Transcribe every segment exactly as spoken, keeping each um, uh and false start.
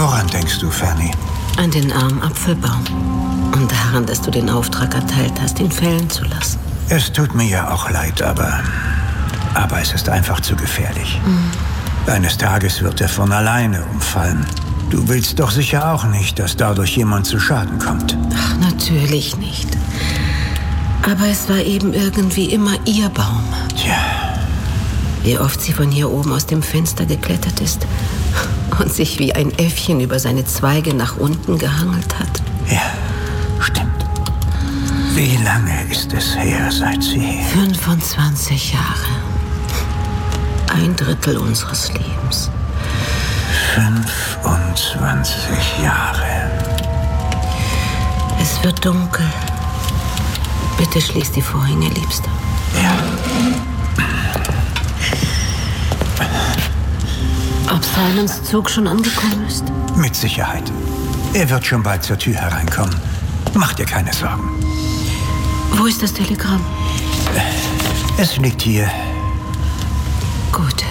Woran denkst du, Fanny? An den armen Apfelbaum. Und daran, dass du den Auftrag erteilt hast, ihn fällen zu lassen. Es tut mir ja auch leid, aber... Aber es ist einfach zu gefährlich. Mhm. Eines Tages wird er von alleine umfallen. Du willst doch sicher auch nicht, dass dadurch jemand zu Schaden kommt. Ach, natürlich nicht. Aber es war eben irgendwie immer ihr Baum. Tja. Wie oft sie von hier oben aus dem Fenster geklettert ist und sich wie ein Äffchen über seine Zweige nach unten gehangelt hat. Ja, stimmt. Wie lange ist es her, seit sie... fünfundzwanzig Jahre. Ein Drittel unseres Lebens. fünfundzwanzig Jahre. Es wird dunkel. Bitte schließ die Vorhänge, Liebster. Ja. Ob Simons Zug schon angekommen ist? Mit Sicherheit. Er wird schon bald zur Tür hereinkommen. Mach dir keine Sorgen. Wo ist das Telegramm? Es liegt hier. Gut.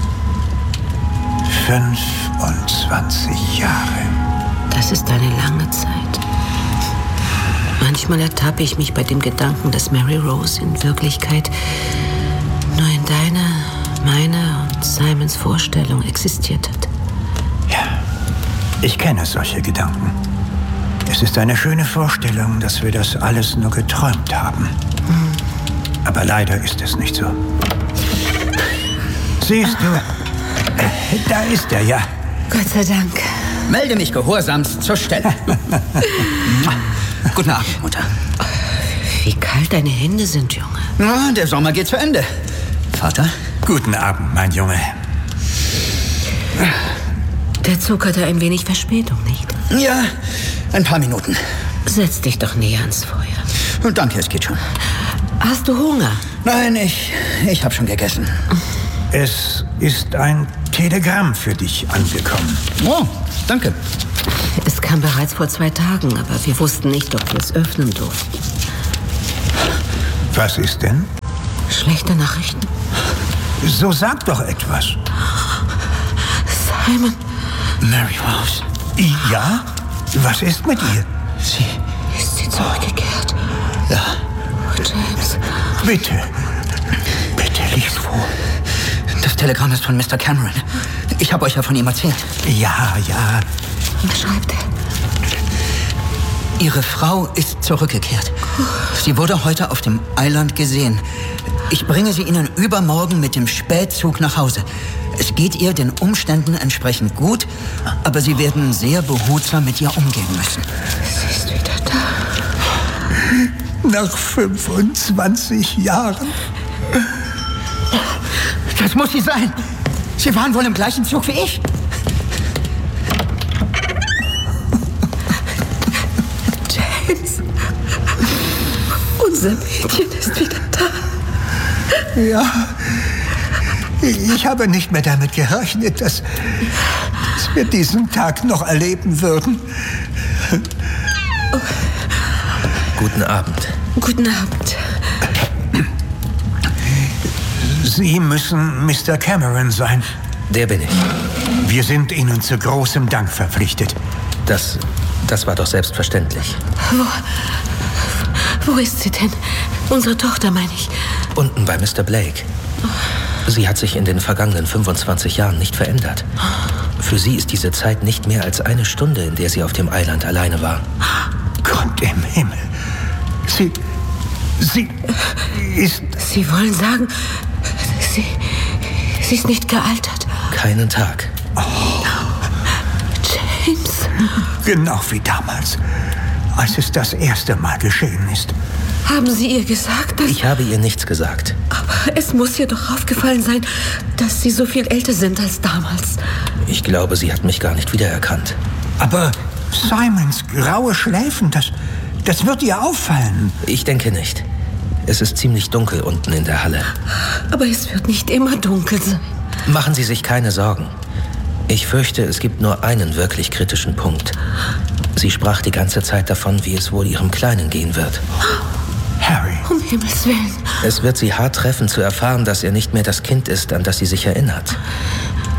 fünfundzwanzig Jahre. Das ist eine lange Zeit. Manchmal ertappe ich mich bei dem Gedanken, dass Mary Rose in Wirklichkeit nur in deiner, meiner und Simons Vorstellung existiert hat. Ja, ich kenne solche Gedanken. Es ist eine schöne Vorstellung, dass wir das alles nur geträumt haben. Hm. Aber leider ist es nicht so. Siehst du, äh, da ist er ja. Gott sei Dank. Melde mich gehorsamst zur Stelle. Guten Abend, Mutter. Wie kalt deine Hände sind, Junge. Na, der Sommer geht zu Ende. Vater? Guten Abend, mein Junge. Der Zug hatte ein wenig Verspätung, nicht? Ja, ein paar Minuten. Setz dich doch näher ans Feuer. Danke, es geht schon. Hast du Hunger? Nein, ich, ich habe schon gegessen. Es ist ein Telegramm für dich angekommen. Oh, danke. Es kam bereits vor zwei Tagen, aber wir wussten nicht, ob wir es öffnen durften. Was ist denn? Schlechte Nachrichten. So sag doch etwas. Simon. Mary Rose. Ja? Was ist mit ihr? Sie... Ist sie zurückgekehrt? Ja. Oh, James. Bitte. Bitte, lies vor. Das Telegramm ist von Mister Cameron. Ich habe euch ja von ihm erzählt. Ja, ja. Was schreibt er? Ihre Frau ist zurückgekehrt. Sie wurde heute auf dem Eiland gesehen. Ich bringe sie Ihnen übermorgen mit dem Spätzug nach Hause. Es geht ihr den Umständen entsprechend gut, aber Sie werden sehr behutsam mit ihr umgehen müssen. Sie ist wieder da. Nach fünfundzwanzig Jahren. Das muss sie sein. Sie waren wohl im gleichen Zug wie ich. James. Unser Mädchen ist wieder da. Ja. Ich habe nicht mehr damit gerechnet, dass, dass wir diesen Tag noch erleben würden. Oh. Guten Abend. Guten Abend. Sie müssen Mister Cameron sein. Der bin ich. Wir sind Ihnen zu großem Dank verpflichtet. Das, das war doch selbstverständlich. Wo, wo ist sie denn? Unsere Tochter, meine ich. Unten bei Mister Blake. Sie hat sich in den vergangenen fünfundzwanzig Jahren nicht verändert. Für sie ist diese Zeit nicht mehr als eine Stunde, in der sie auf dem Eiland alleine war. Gott im Himmel. Sie... Sie ist... Sie wollen sagen, sie... Sie ist nicht gealtert. Keinen Tag. Oh. James. Genau wie damals, als es das erste Mal geschehen ist. Haben Sie ihr gesagt, dass... Ich habe ihr nichts gesagt. Aber es muss ihr doch aufgefallen sein, dass Sie so viel älter sind als damals. Ich glaube, sie hat mich gar nicht wiedererkannt. Aber Simons graue Schläfen, das, das wird ihr auffallen. Ich denke nicht. Es ist ziemlich dunkel unten in der Halle. Aber es wird nicht immer dunkel sein. Machen Sie sich keine Sorgen. Ich fürchte, es gibt nur einen wirklich kritischen Punkt. Sie sprach die ganze Zeit davon, wie es wohl ihrem Kleinen gehen wird. Harry. Um Himmels Willen. Es wird sie hart treffen, zu erfahren, dass er nicht mehr das Kind ist, an das sie sich erinnert.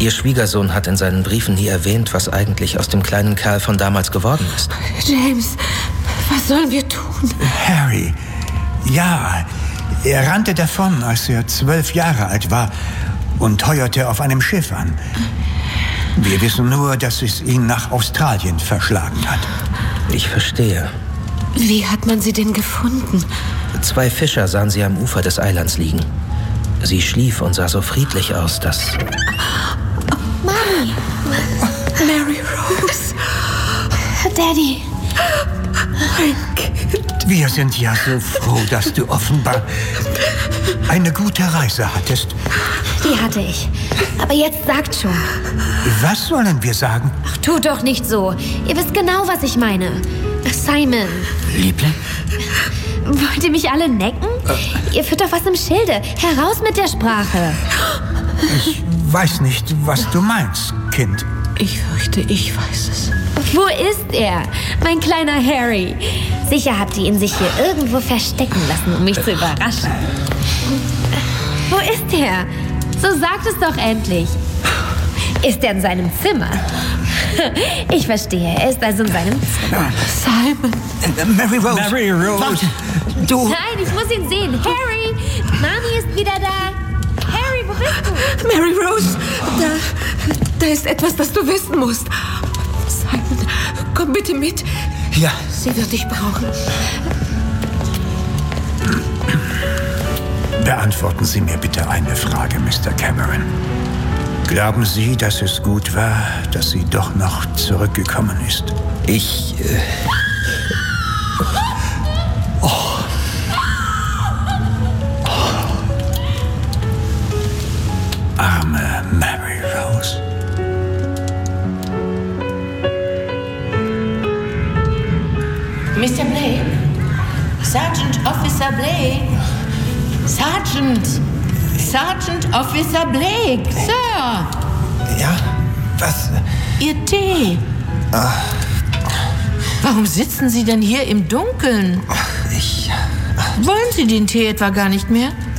Ihr Schwiegersohn hat in seinen Briefen nie erwähnt, was eigentlich aus dem kleinen Kerl von damals geworden ist. James, was sollen wir tun? Harry, ja, er rannte davon, als er zwölf Jahre alt war und heuerte auf einem Schiff an. Wir wissen nur, dass es ihn nach Australien verschlagen hat. Ich verstehe. Wie hat man sie denn gefunden? Zwei Fischer sahen sie am Ufer des Eilands liegen. Sie schlief und sah so friedlich aus, dass... Mami! Mary Rose! Daddy! Mein Kind! Wir sind ja so froh, dass du offenbar eine gute Reise hattest. Die hatte ich. Aber jetzt sagt schon. Was sollen wir sagen? Ach, tut doch nicht so. Ihr wisst genau, was ich meine. Simon. Liebling? Wollt ihr mich alle necken? Äh. Ihr führt doch was im Schilde. Heraus mit der Sprache. Ich weiß nicht, was du meinst, Kind. Ich fürchte, ich weiß es. Wo ist er? Mein kleiner Harry. Sicher habt ihr ihn sich hier irgendwo verstecken lassen, um mich zu überraschen. Wo ist er? So sagt es doch endlich. Ist er in seinem Zimmer? Ich verstehe, er ist also in seinem Zimmer. Simon. Äh, Mary Rose. Mary Rose. Warte. Du... Nein, ich muss ihn sehen. Harry, Mami ist wieder da. Harry, wo bist du? Mary Rose, da, da ist etwas, das du wissen musst. Simon, komm bitte mit. Ja. Sie wird dich brauchen. Beantworten Sie mir bitte eine Frage, Mister Cameron. Glauben Sie, dass es gut war, dass sie doch noch zurückgekommen ist? Ich... Äh oh. Arme Mary Rose. Mister Blake? Sergeant Officer Blake? Sergeant! Sergeant Officer Blake! Sir! Ja? Was? Ihr Tee! Ah. Warum sitzen Sie denn hier im Dunkeln? Ich... Wollen Sie den Tee etwa gar nicht mehr?